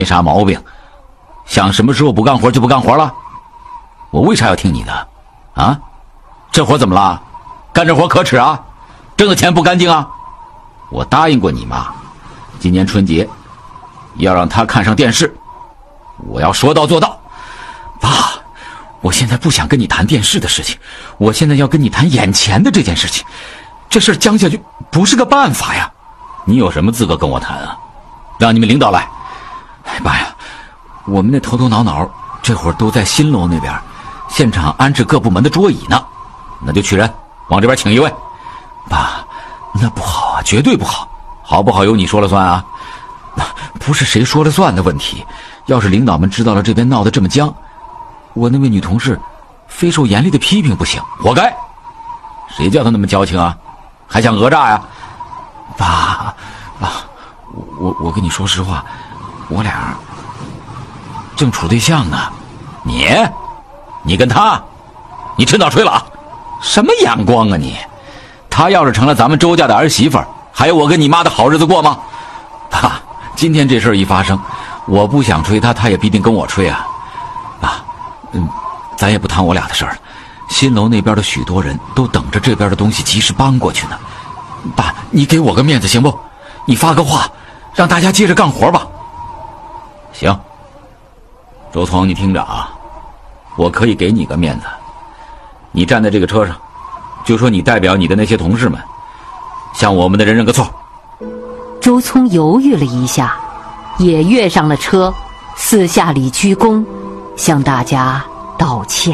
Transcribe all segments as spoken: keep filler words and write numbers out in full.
没啥毛病，想什么时候不干活就不干活了？我为啥要听你的？啊？这活怎么了？干这活可耻啊？挣的钱不干净啊？我答应过你妈，今年春节要让她看上电视，我要说到做到。爸，我现在不想跟你谈电视的事情，我现在要跟你谈眼前的这件事情。这事僵下去不是个办法呀。你有什么资格跟我谈啊？让你们领导来。哎，爸呀，我们那头头脑脑这会儿都在新楼那边现场安置各部门的桌椅呢，那就去人往这边请一位。爸，那不好啊，绝对不好。好不好由你说了算啊。不是谁说了算的问题，要是领导们知道了这边闹得这么僵，我那位女同事非受严厉的批评不行，活该。谁叫她那么矫情啊，还想讹诈呀？爸，爸，我我跟你说实话，我俩正处对象呢。你你跟他你吃脑吹了啊？什么眼光啊你？他要是成了咱们周家的儿媳妇儿，还有我跟你妈的好日子过吗？爸，今天这事儿一发生，我不想吹他，他也必定跟我吹啊。爸，嗯，咱也不谈我俩的事儿了，新楼那边的许多人都等着这边的东西及时搬过去呢。爸，你给我个面子行不？你发个话，让大家接着干活吧。行，周聪，你听着啊，我可以给你个面子，你站在这个车上，就说你代表你的那些同事们向我们的人认个错。 周聪犹豫了一下，也跃上了车，四下里鞠躬，向大家道歉。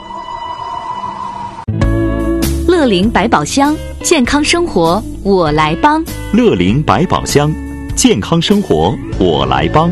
乐龄百宝箱，健康生活我来帮。 乐龄百宝箱，健康生活我来帮。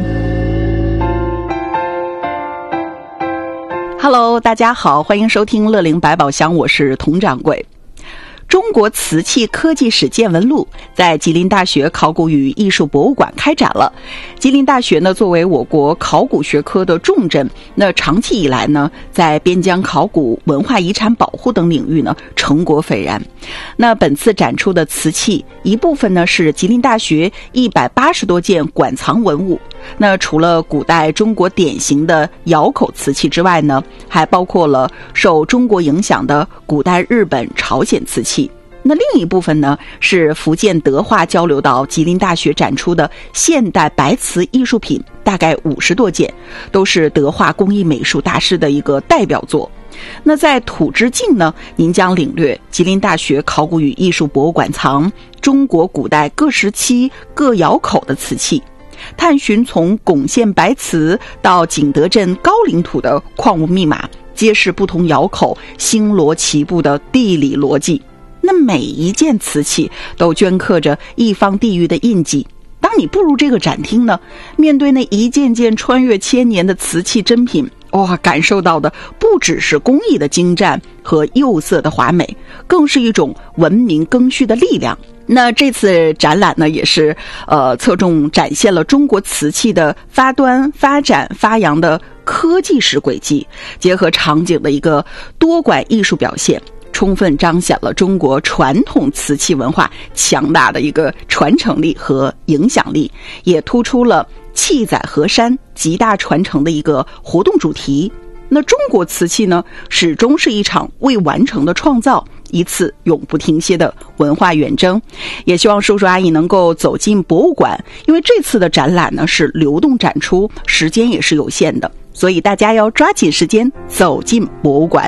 Hello， 大家好，欢迎收听乐龄百宝箱，我是佟掌柜。中国瓷器科技史见闻录在吉林大学考古与艺术博物馆开展了。吉林大学呢，作为我国考古学科的重镇，那长期以来呢，在边疆考古、文化遗产保护等领域呢，成果斐然。那本次展出的瓷器，一部分呢是吉林大学一百八十多件馆藏文物。那除了古代中国典型的窑口瓷器之外呢，还包括了受中国影响的古代日本、朝鲜瓷器。那另一部分呢，是福建德化交流到吉林大学展出的现代白瓷艺术品，大概五十多件，都是德化工艺美术大师的一个代表作。那在土之境呢，您将领略吉林大学考古与艺术博物馆藏中国古代各时期各窑口的瓷器，探寻从珙县白瓷到景德镇高岭土的矿物密码，揭示不同窑口星罗棋布的地理逻辑。那每一件瓷器都镌刻着一方地域的印记。当你步入这个展厅呢，面对那一件件穿越千年的瓷器珍品，哇，感受到的不只是工艺的精湛和釉色的华美，更是一种文明更续的力量。那这次展览呢，也是呃侧重展现了中国瓷器的发端、发展、发扬的科技史轨迹，结合场景的一个多管艺术表现，充分彰显了中国传统瓷器文化强大的一个传承力和影响力，也突出了气载河山、极大传承的一个活动主题。那中国瓷器呢，始终是一场未完成的创造，一次永不停歇的文化远征。也希望叔叔阿姨能够走进博物馆，因为这次的展览呢是流动展出，时间也是有限的，所以大家要抓紧时间走进博物馆。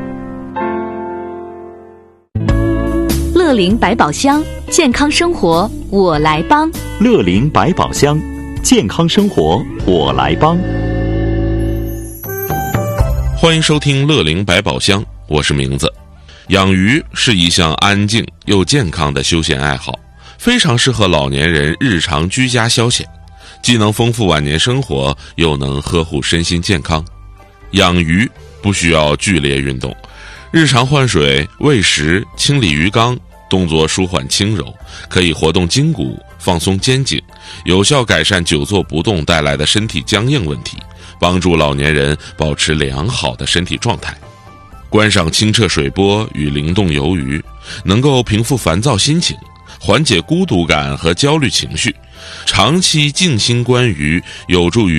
乐龄百宝箱，健康生活我来帮。 乐龄百宝箱，健康生活我来帮。 欢迎收听乐龄百宝箱，我是名字。养鱼是一项安静又健康的休闲爱好，非常适合老年人日常居家消遣，既能丰富晚年生活，又能呵护身心健康。养鱼不需要剧烈运动，日常换水、喂食、清理鱼缸，动作舒缓轻柔，可以活动筋骨，放松肩颈，有效改善久坐不动带来的身体僵硬问题，帮助老年人保持良好的身体状态。观赏清澈水波与灵动游鱼，能够平复烦躁心情，缓解孤独感和焦虑情绪。长期静心观鱼，有助于